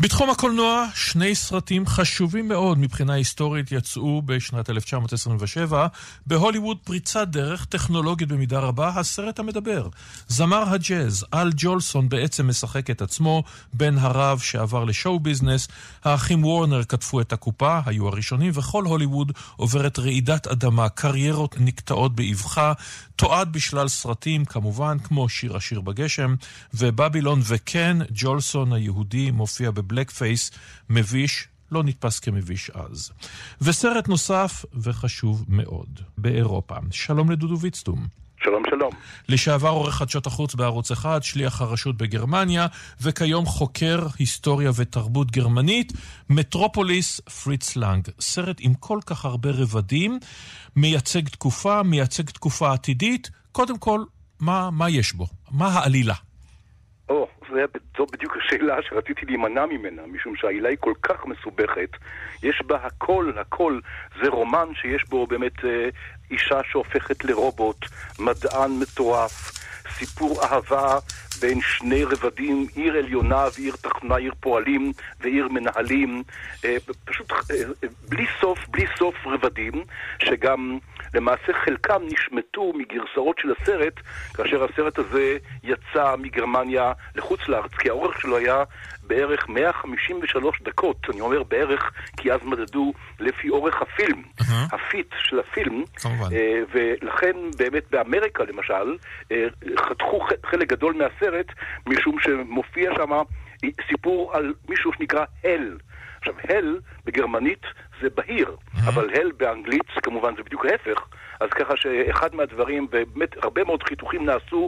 בתחום הקולנוע, שני סרטים חשובים מאוד מבחינה היסטורית יצאו בשנת 1927 בהוליווד פריצת דרך טכנולוגית במידה רבה, הסרט המדבר. זמר הג'אז, אל ג'ולסון בעצם משחק את עצמו, בן הרב שעבר לשואו ביזנס, האחים וורנר כתפו את הקופה, היו הראשונים, וכל הוליווד עוברת רעידת אדמה, קריירות נקטעות באבחה, תועד בשלל סרטים כמובן, כמו שיר השיר בגשם, ובבילון וכן, ג'ולסון היהודי מופיע בבלק פייס, מביש, לא נתפס כמביש אז. וסרט נוסף וחשוב מאוד, באירופה. שלום לדודו ויצטום. שלום שלום. לשעבר עורך חדשות החוץ בערוץ 1, שליח הרשות בגרמניה, וכיום חוקר היסטוריה ותרבות גרמנית, מטרופוליס פריץ לנג. סרט עם כל כך הרבה רבדים, מייצג תקופה עתידית. קודם כל, מה יש בו? מה העלילה? זו בדיוק השאלה שרציתי להימנע ממנה, משום שהעילה היא כל כך מסובכת. יש בה הכל. זה רומן שיש בו באמת אישה שהופכת לרובוט, מדען מטורף, סיפור אהבה בין שני רבדים, עיר עליונה ועיר תחתונה, עיר פועלים ועיר מנהלים, פשוט בלי סוף רבדים, שגם למעשה חלקם נשמטו מגרסאות של הסרט, כאשר הסרט הזה יצא מגרמניה לחוץ לארץ, כי האורך שלו היה בערך 153 דקות, אני אומר בערך, כי אז מדדו לפי אורך הפילם, הפיט של הפילם, ולכן באמת באמריקה למשל, חתכו חלק גדול מהסרט, משום שמופיע שם סיפור על מישהו שנקרא הל. עכשיו, הל בגרמנית זה בהיר, אבל הל באנגלית כמובן זה בדיוק ההפך, אז ככה שאחד מהדברים, ובאמת הרבה מאוד חיתוכים נעשו,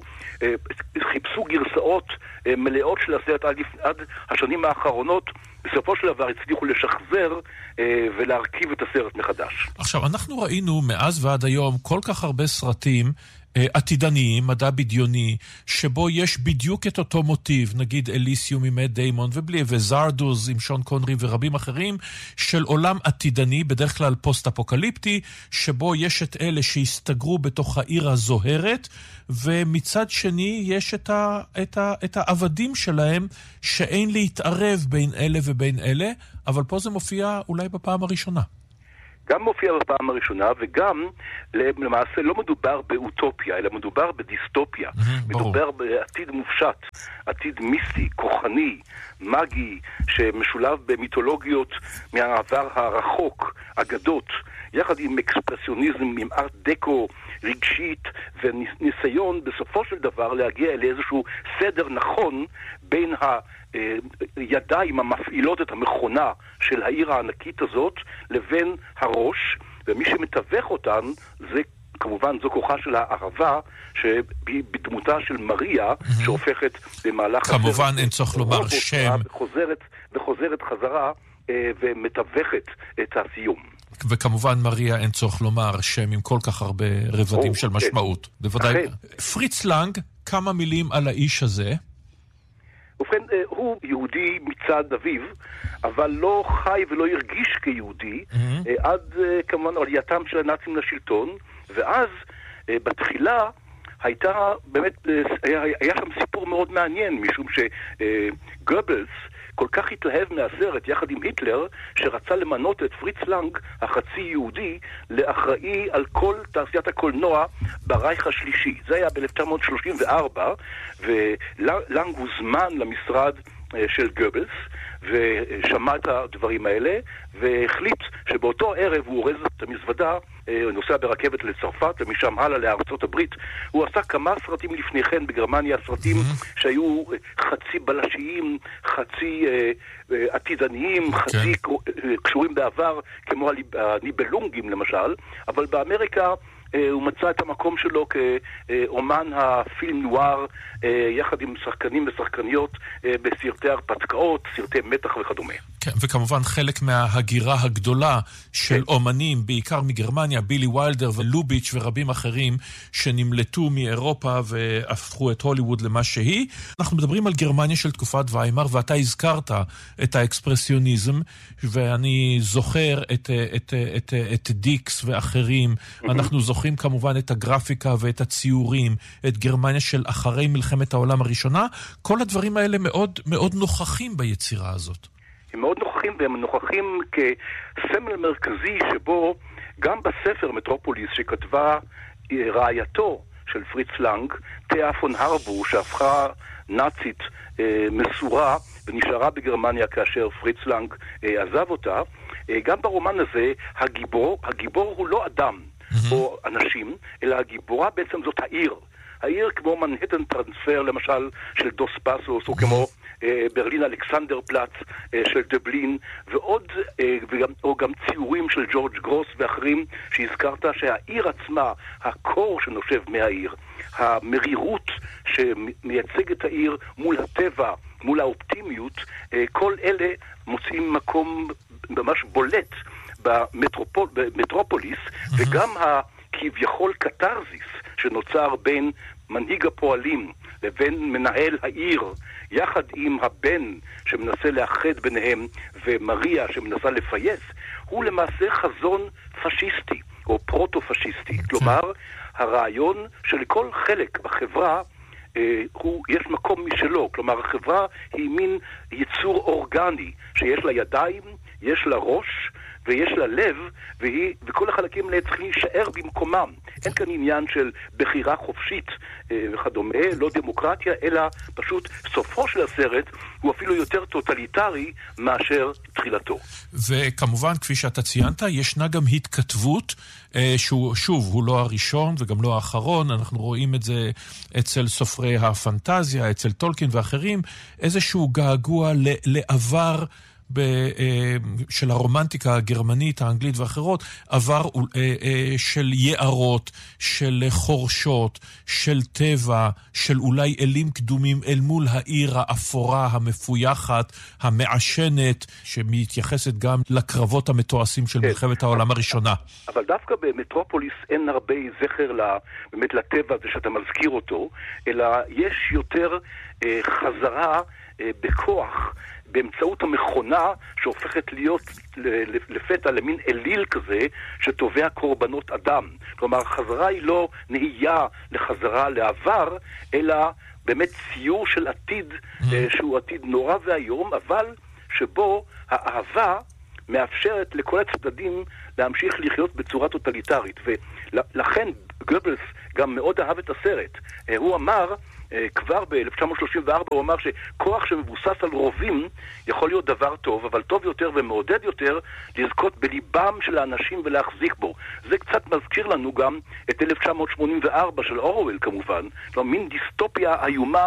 חיפשו גרסאות מלאות של הסרט עד השנים האחרונות, בסופו של דבר הצליחו לשחזר ולהרכיב את הסרט מחדש. עכשיו, אנחנו ראינו מאז ועד היום כל כך הרבה סרטים עתידניים, מדע בדיוני, שבו יש בדיוק את אותו מוטיב, נגיד אליסיום עם מאט דיימון וזרדוז עם שון קונרי ורבים אחרים, של עולם עתידני, בדרך כלל פוסט-אפוקליפטי, שבו יש את אלה שהסתגרו בתוך העיר הזוהרת, ומצד שני יש את העבדים שלהם, שאין להתערב בין אלה ובין אלה, אבל פה זה מופיע אולי בפעם הראשונה. גם מופיע בפעם הראשונה, וגם למעשה לא מדובר באוטופיה, אלא מדובר בדיסטופיה. מדובר בעתיד מופשט, עתיד מיסטי, כוחני, מגי, שמשולב במיתולוגיות מהעבר הרחוק, אגדות, יחד עם אקספרסיוניזם, עם ארט דקו רגשית, וניסיון בסופו של דבר להגיע לאיזשהו סדר נכון בין הידיים המפעילות את המכונה של העיר הענקית הזאת לבין הראש, ומי שמתווך אותן זה כמובן זו כוחה של הערבה שבדמותה של מריה שהופכת במהלך כמובן אין צורך לומר שם וחוזרת חזרה ומתווכת את הסיום. וכמובן מריה אין צורך לומר שם עם כל כך הרבה רבדים של משמעות. בוודאי. פריץ לנג, כמה מילים על האיש הזה? ובכן, הוא יהודי מצד אביו, אבל לא חי ולא הרגיש כיהודי, עד כמובן עלייתם של הנאצים לשלטון, ואז בתחילה הייתה באמת, היה שם סיפור מאוד מעניין, משום שגובלס כל כך התלהב מהסרט יחד עם היטלר, שרצה למנות את פריץ לנג, החצי יהודי, לאחראי על כל תעשיית הקולנוע ברייך השלישי. זה היה ב-1934, ולנג הוזמן למשרד של גובלס, ושמע את הדברים האלה, והחליט שבאותו ערב הוא אורז את המזוודה, נוסע ברכבת לצרפת, ומשם הלאה לארצות הברית. הוא עשה כמה סרטים לפני כן בגרמניה, סרטים שהיו חצי בלשיים, חצי עתידניים, חצי קשורים בעבר, כמו הניבלונגים למשל, אבל באמריקה הוא מצא את המקום שלו כאומן הפילם נואר, יחד עם שחקנים ושחקניות בסרטי הרפתקאות, סרטי מתח וכדומה. כן, וכמובן חלק מההגירה הגדולה של אומנים, בעיקר מגרמניה, בילי ויילדר ולוביץ' ורבים אחרים, שנמלטו מאירופה והפכו את הוליווד למה שהיא. אנחנו מדברים על גרמניה של תקופת ויימר, ואתה הזכרת את האקספרסיוניזם, ואני זוכר את דיקס ואחרים. אנחנו זוכרים כמובן את הגרפיקה ואת הציורים, את גרמניה של אחרי מלחמת העולם הראשונה. כל הדברים האלה מאוד מאוד נוכחים ביצירה הזאת. הם מאוד נוכחים, והם נוכחים כסמל מרכזי שבו גם בספר מטרופוליס שכתבה רעייתו של פריץ לנג, תאה פון הרבו, שהפכה נאצית מסורה ונשארה בגרמניה כאשר פריץ לנג עזב אותה, גם ברומן הזה הגיבור הוא לא אדם או אנשים, אלא הגיבורה בעצם זאת העיר. העיר כמו מנהטן טרנספר למשל של דוס פאסוס, או כמו ברלין אלכסנדר פלאץ של דבלין, ועוד, או גם ציורים של ג'ורג' גרוס ואחרים שהזכרת, שהעיר עצמה, הקור שנושב מהעיר, המרירות שמייצג את העיר מול הטבע, מול האופטימיות, כל אלה מוצאים מקום ממש בולט במטרופוליס, וגם הכביכול קטרזיס שנוצר בין מנהיג הפועלים לבין מנהל העיר, יחד עם הבן שמנסה לאחד ביניהם ומריה שמנסה לפייס, הוא למעשה חזון פשיסטי או פרוטו-פשיסטי. כלומר, הרעיון שלכל חלק בחברה יש מקום משלו. כלומר, החברה היא מין יצור אורגני שיש לה ידיים, יש לה ראש ויש לה לב, וכל החלקים האלה צריכים להישאר במקומם. אין כאן עניין של בחירה חופשית וכדומה, לא דמוקרטיה, אלא פשוט סופו של הסרט הוא אפילו יותר טוטליטרי מאשר תחילתו. וכמובן, כפי שאתה ציינת, ישנה גם התכתבות, שוב, הוא לא הראשון וגם לא האחרון, אנחנו רואים את זה אצל סופרי הפנטזיה, אצל טולקין ואחרים, איזשהו געגוע לעבר של הרומנטיקה הגרמנית, האנגלית ואחרות, עבר של יערות, של חורשות, של טבע, של אולי אלים קדומים אל מול העיר האפורה, המפויחת, המעשנת, שמתייחסת גם לקרבות המתועשים של מלחמת העולם הראשונה. אבל דווקא במטרופוליס אין הרבה זכר באמת לטבע הזה שאתה מזכיר אותו, אלא יש יותר חזרה בכוח, באמצעות המכונה שהופכת להיות לפתע למין אליל כזה שתובע קורבנות אדם. כלומר, החזרה היא לא נהייה לחזרה לעבר, אלא באמת ציור של עתיד שהוא עתיד נורא והיום, אבל שבו האהבה מאפשרת לכל הצדדים להמשיך לחיות בצורה טוטליטרית. ולכן גובלס גם מאוד אהב את הסרט. הוא אמר כבר ב-1934 הוא אמר שכוח שמבוסס על רובים יכול להיות דבר טוב, אבל טוב יותר ומעודד יותר לזכות בליבם של האנשים ולהחזיק בו. זה קצת מזכיר לנו גם את 1984 של אורוול כמובן, כלומר מין דיסטופיה איומה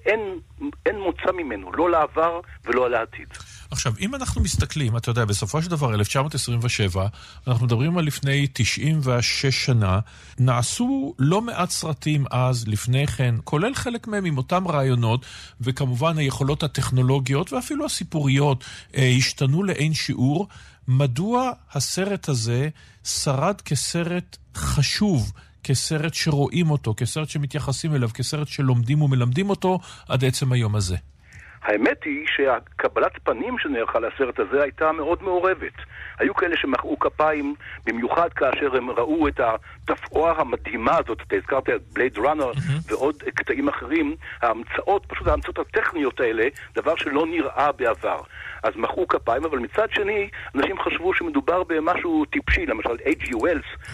שאין מוצא ממנו, לא לעבר ולא לעתיד. עכשיו, אם אנחנו מסתכלים, אתה יודע, בסופו של דבר, 1927, אנחנו מדברים על לפני 96 שנה, נעשו לא מעט סרטים אז, לפני כן, כולל חלק מהם עם אותם רעיונות, וכמובן היכולות הטכנולוגיות ואפילו הסיפוריות השתנו לאין שיעור. מדוע הסרט הזה שרד כסרט חשוב, כסרט שרואים אותו, כסרט שמתייחסים אליו, כסרט שלומדים ומלמדים אותו עד עצם היום הזה? האמת היא שהקבלת פנים שנערכה לסרט הזה הייתה מאוד מעורבת. היו כאלה שמחאו כפיים, במיוחד כאשר הם ראו את התפאורה המדהימה הזאת, אתה הזכרת את בלייד ראנר ועוד קטעים אחרים, פשוט ההמצאות הטכניות האלה, דבר שלא נראה בעבר. אז מחאו כפיים, אבל מצד שני, אנשים חשבו שמדובר במשהו טיפשי, למשל H.G. Wells,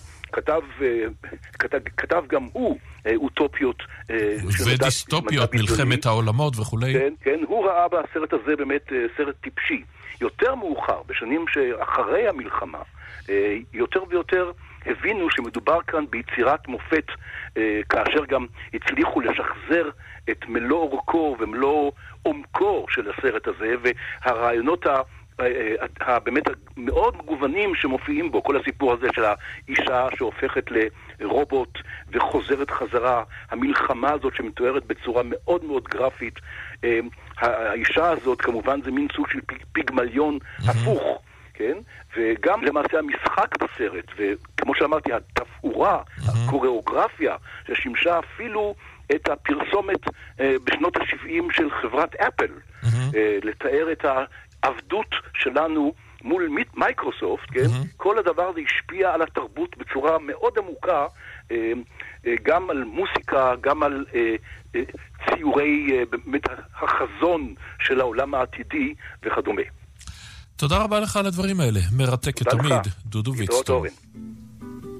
כתב גם הוא אוטופיות ודיסטופיות, מלחמת העולמות וכולי. כן, כן, הוא ראה בסרט הזה באמת סרט טיפשי. יותר מאוחר, בשנים שאחרי המלחמה, יותר ויותר הבינו שמדובר כאן ביצירת מופת, כאשר גם הצליחו לשחזר את מלוא אורכו ומלוא עומקו של הסרט הזה, והרעיונות באמת מאוד מגוונים שמופיעים בו, כל הסיפור הזה של האישה שהופכת לרובוט וחוזרת חזרה, המלחמה הזאת שמתוארת בצורה מאוד מאוד גרפית, האישה הזאת כמובן זה מין סוג של פיגמליון הפוך, כן? וגם למעשה המשחק בסרט, וכמו שאמרתי, התפאורה, הקוריאוגרפיה, ששימשה אפילו את הפרסומת בשנות ה-70 של חברת אפל, לתאר את העבדות שלנו מול מייקרוסופט, כן? כל הדבר הזה השפיע על התרבות בצורה מאוד עמוקה, גם על מוסיקה, גם על ציורי באמת החזון של העולם העתידי וכדומה. תודה רבה לך על הדברים האלה. מרתק כתמיד, דודו ויצטון.